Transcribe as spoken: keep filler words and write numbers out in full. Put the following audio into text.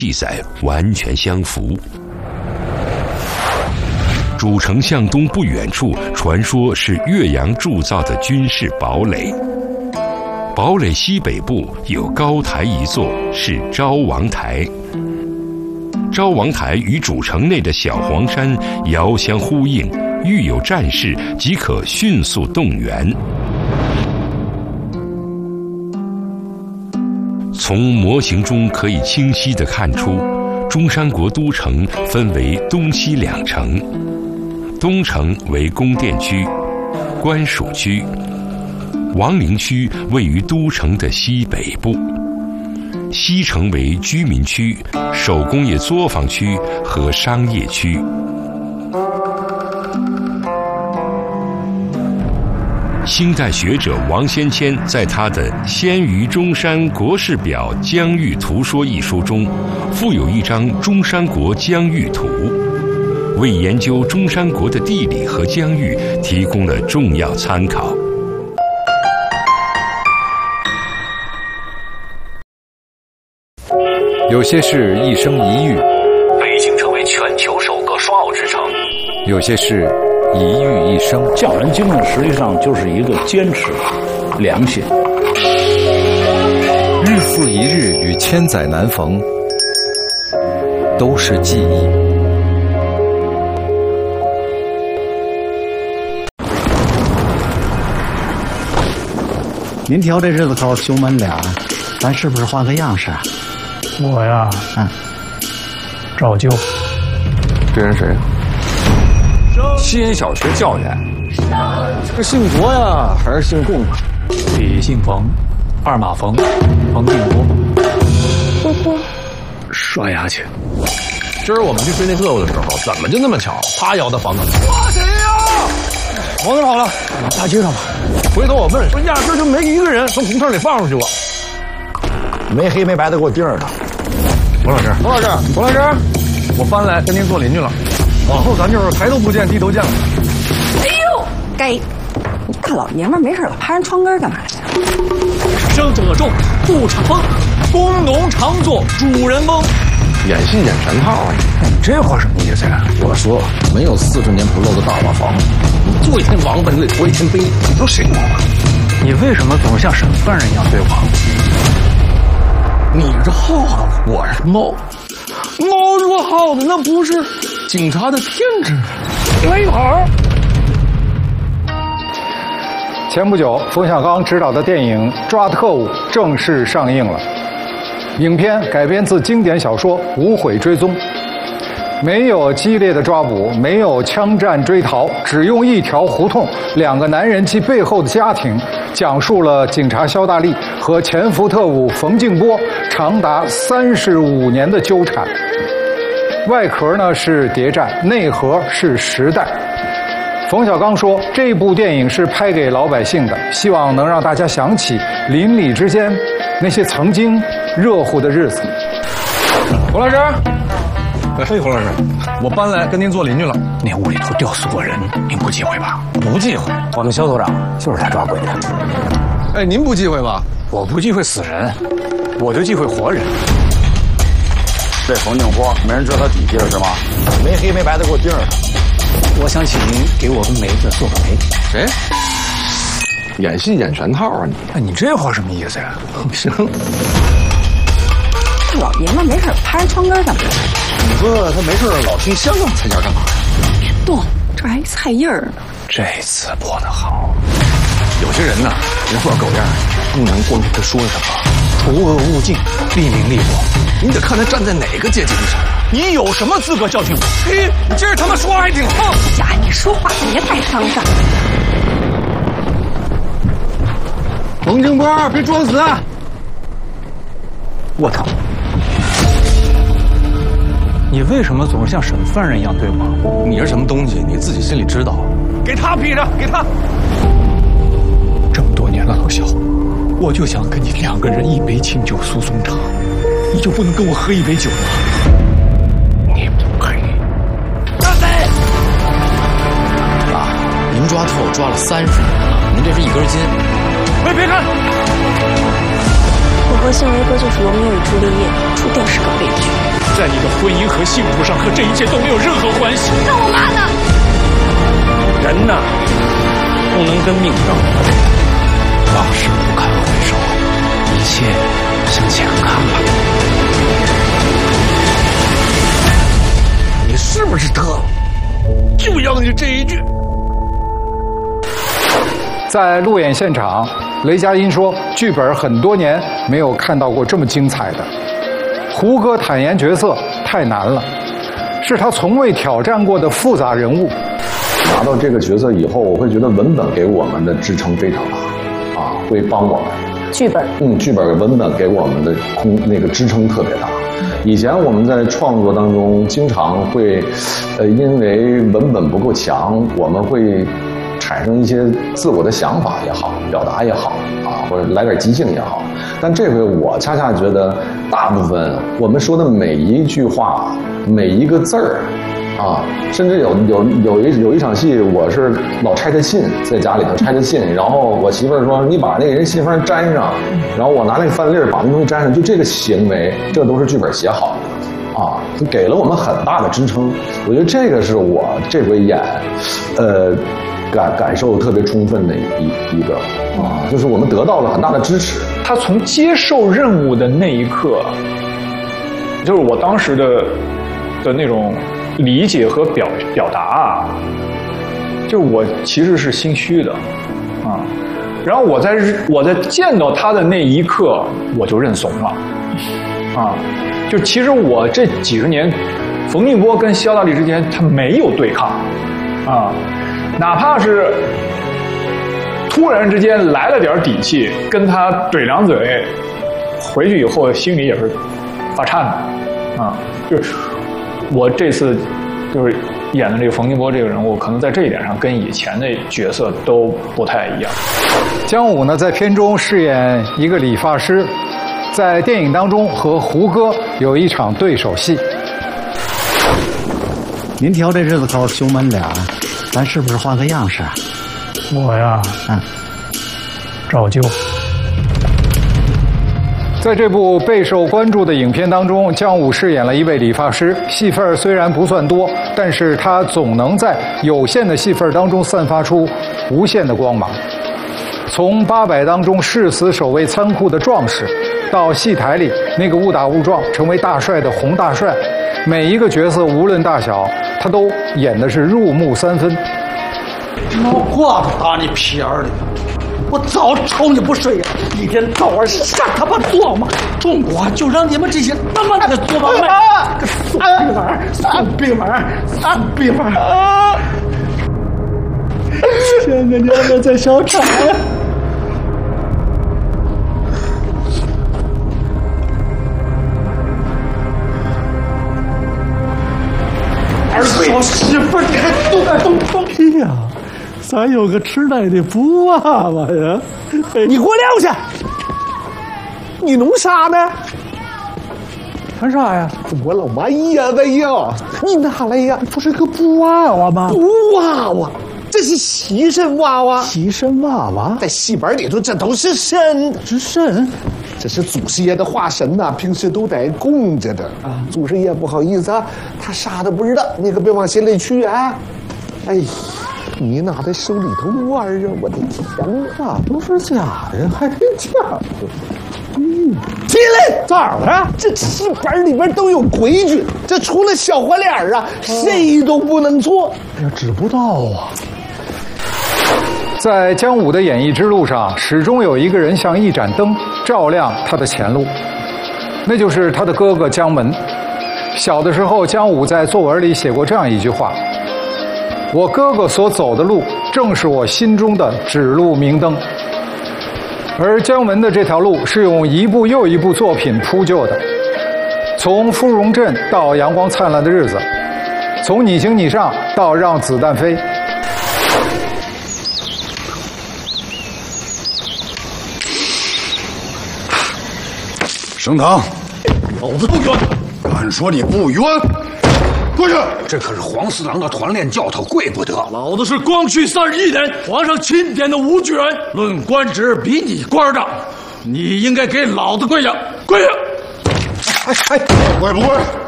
记载完全相符。主城向东不远处，传说是岳阳铸造的军事堡垒。堡垒西北部有高台一座，是昭王台。昭王台与主城内的小黄山遥相呼应，遇有战事即可迅速动员。从模型中可以清晰地看出，中山国都城分为东西两城，东城为宫殿区、官署区，王陵区位于都城的西北部，西城为居民区、手工业作坊区和商业区。清代学者王先谦在他的《先于中山国事表疆域图说》一书中，附有一张中山国疆域图，为研究中山国的地理和疆域提供了重要参考。 有些事一生一遇， 北京成为全球首个双奥之城； 有些事一遇一生。 匠人精神实际上就是一个坚持、良心。 日复一日与千载难逢，都是记忆。 您挑这日子口兄妹俩，咱是不是换个样式啊？ 我呀， 嗯， 照旧。 这人谁？西安小学教员。这姓卓呀，还是姓贡啊？ 李姓冯，二马冯，冯定国。 波波， 刷牙去。 今儿我们去追那特务的时候，怎么就那么巧，他摇的房子？抓谁呀？往哪跑了？ 大街上吧。 回头我问，说压根就没一个人从胡同里放出去过。 没黑没白的给我盯着他。 冯老师，冯老师，冯老师，我搬来跟您做邻居了，往后咱就是抬头不见低头见了。 哎呦，该！你大老爷们没事老爬人窗根干嘛去？ 生者众，不逞风，工农常作主人翁。 演戏演全套啊！ 那你这话什么意思呀？ 我说没有四十年不漏的大瓦房，你做一天王八，你得驮一天碑。你说谁王八？ 你为什么总是像审犯人一样对我？ 你是耗子，我是猫。猫捉耗子，那不是警察的天职。 没跑。 前不久，冯小刚执导的电影《抓特务》正式上映了。影片改编自经典小说《无悔追踪》，没有激烈的抓捕，没有枪战追逃，只用一条胡同、两个男人及背后的家庭，讲述了警察肖大力和潜伏特务冯静波长达三十五年的纠缠。外壳呢是谍战，内核是时代。冯小刚说，这部电影是拍给老百姓的，希望能让大家想起邻里之间那些曾经热乎的日子。 冯老师，嘿，冯老师，我搬来跟您做邻居了。 那屋里头吊死过人，您不忌讳吧？ 不忌讳， 我们肖所长就是他抓鬼的。 哎，您不忌讳吧？ 我不忌讳死人，我就忌讳活人。 这冯静波没人知道他底细了是吗？没黑没白的给我盯着他。 我想请您给我跟梅子做个媒。 谁？演戏演全套啊你！ 那你这话什么意思呀？ 行。 老爷们没事爬人窗根干嘛？ 你说他没事老听香港菜价干嘛？ 别动，这还一菜叶儿呢。 这次破得好。 有些人呢，人模狗样，不能光听他说什么。 除恶务尽，利民利我。 你得看他站在哪个阶级立场。 你有什么资格教训我？嘿，你这他妈说话还挺横。 呀，你说话别太伤感。 冯静波，别装死！ 我操！你为什么总是像审犯人一样对我？ 你是什么东西，你自己心里知道。 给他劈着，给他！这么多年了，老肖，我就想跟你两个人一杯清酒诉衷肠，你就不能跟我喝一杯酒吗？你不配！ 张飞，爸，您抓特务抓了三十年了，您这是一根筋。 喂，别看！ 我和信维哥就是罗密欧与朱丽叶，注定是个悲剧。 在你的婚姻和幸福上和这一切都没有任何关系。 那我妈呢？ 人呐，不能跟命争。 往事不堪回首，一切向前看吧。 你是不是特？就要你这一句。 在路演现场，雷佳音说，剧本很多年没有看到过这么精彩的。胡歌坦言角色太难了，是他从未挑战过的复杂人物。 拿到这个角色以后，我会觉得文本给我们的支撑非常大，啊，会帮我们。 剧本， 嗯，剧本文本给我们的空那个支撑特别大。以前我们在创作当中经常会，呃，因为文本不够强，我们会产生一些自我的想法也好，表达也好，啊，或者来点即兴也好。但这回我恰恰觉得，大部分我们说的每一句话，每一个字儿。啊，甚至有有有一有一场戏，我是老拆他信，在家里头拆他信，然后我媳妇儿说：“你把那个人信封粘上。”然后我拿那个饭粒儿把那东西粘上，就这个行为，这都是剧本写好的，啊，就给了我们很大的支撑。我觉得这个是我这回演，呃，感感受特别充分的一一个啊，就是我们得到了很大的支持。 他从接受任务的那一刻，就是我当时的的那种。理解和表表达啊，就我其实是心虚的，啊，然后我在我在见到他的那一刻，我就认怂了，啊，就其实我这几十年，冯静波跟肖大力之间他没有对抗，啊，哪怕是突然之间来了点底气，跟他怼两嘴，回去以后心里也是发颤的，啊，就是。我这次就是演的这个冯静波这个人物，可能在这一点上跟以前的角色都不太一样。 姜武呢，在片中饰演一个理发师，在电影当中和胡歌有一场对手戏。 您挑这日子口兄妹俩，咱是不是换个样式？ 我呀， 嗯， 照旧。 在这部备受关注的影片当中，姜武饰演了一位理发师，戏份虽然不算多，但是他总能在有限的戏份当中散发出无限的光芒。从八百当中誓死守卫仓库的壮士，到戏台里那个误打误撞成为大帅的洪大帅，每一个角色无论大小，他都演的是入木三分。 老瓜子打你屁眼里！我早瞅你不顺眼，一天到晚瞎他妈做嘛！中国就让你们这些他妈的做帮派，个怂逼玩意儿，怂逼玩意儿，怂逼玩意儿！ 前个娘们在小厂呀！ 儿媳媳妇儿，你还动动动！ 哎呀！咱有个痴呆的布娃娃呀！ 你给我撂下！你弄啥呢？ 干啥呀？ 我老妈爷的呀！你哪来呀？ 不是个布娃娃吗？ 布娃娃，这是西神娃娃。 西神娃娃在戏本里头，这都是神， 是神， 这是祖师爷的化身呐、啊，平时都得供着的啊。祖师爷不好意思啊，他啥都不知道，你可别往心里去啊。哎呀。你拿在手里头玩啊！我的天哪， 都是假的，还是假的？ 嗯，起来， 咋了？ 这戏本里边都有规矩，这除了小花脸啊，谁都不能做。 哎呀，知不道啊！ 在姜武的演艺之路上，始终有一个人像一盏灯，照亮他的前路，那就是他的哥哥姜文。小的时候，姜武在作文里写过这样一句话。我哥哥所走的路，正是我心中的指路明灯。而姜文的这条路是用一部又一部作品铺就的，从《芙蓉镇》到《阳光灿烂的日子》，从《你行你上》到《让子弹飞》。 升堂，老子不冤！敢说你不冤？过去！ 这可是黄四郎的团练教头，跪不得。 老子是光绪三十一年皇上钦点的武举人，论官职比你官大，你应该给老子跪下！跪下！ 哎哎， 跪不跪？